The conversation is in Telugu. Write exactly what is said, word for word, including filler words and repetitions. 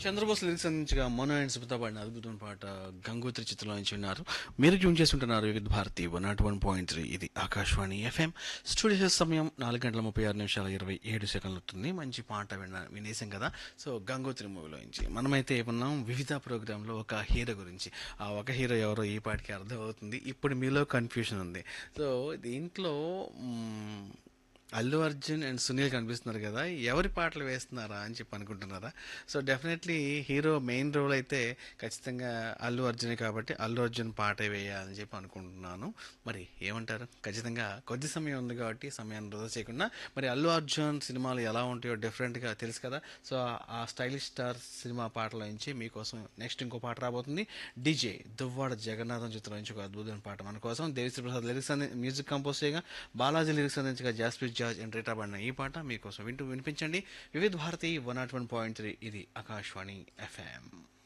చంద్రబోస్ లిరిక్స్ అందించగా మోనో అండ్ సుబితా పాడిన అద్భుతమైన పాట గంగోత్రి చిత్రంలో నుంచి విన్నారు. మీరు ట్యూన్ చేసుకుంటున్నారు వివిధ Bharati one not one point three. ఇది ఆకాశవాణి ఎఫ్ఎం. స్టూడియో సమయం నాలుగు గంటల ముప్పై ఆరు నిమిషాల ఇరవై ఏడు సెకండ్లు అవుతుంది. మంచి పాట విన్నా వినేసాం కదా. సో గంగోత్రి మూవీలో నుంచి మనమైతే ఏమన్నాం, వివిధ ప్రోగ్రాంలో ఒక హీరో గురించి. ఆ ఒక హీరో ఎవరో ఈ పాటికి అర్థం అవుతుంది. ఇప్పుడు మీలో కన్ఫ్యూషన్ ఉంది. సో దీంట్లో మ్, అల్లు అర్జున్ అండ్ సునీల్ కనిపిస్తున్నారు కదా, ఎవరి పాటలు వేస్తున్నారా అని చెప్పి అనుకుంటున్నారా? So definitely hero main role అయితే ఖచ్చితంగా అల్లు అర్జునే కాబట్టి అల్లు అర్జున్ పాటే వేయాలని చెప్పి అనుకుంటున్నాను. మరి ఏమంటారు? ఖచ్చితంగా కొద్ది సమయం ఉంది కాబట్టి సమయాన్ని వృధా చేయకుండా, మరి అల్లు అర్జున్ సినిమాలు ఎలా ఉంటాయో డిఫరెంట్గా తెలుసు కదా. సో ఆ స్టైలిష్ స్టార్ సినిమా పాటల నుంచి మీకోసం నెక్స్ట్ ఇంకో పాట రాబోతుంది. డీజే దువ్వాడ జగన్నాథం చిత్రం నుంచి ఒక అద్భుతమైన పాట మన కోసం. దేవిశ్రీ ప్రసాద్ లిరిక్స్ అంది మ్యూజిక్ కంపోజ్ చేయగా, బాలాజీ లిరిక్స్ అందించగా జాస్ప్రీత్ జార్జ్ అండ్ రీటా పడిన ఈ పాట మీకోసం వింటూ వినిపించండి. వివిధ Bharati one not one point three. ఇది ఆకాశవాణి ఎఫ్ఎం.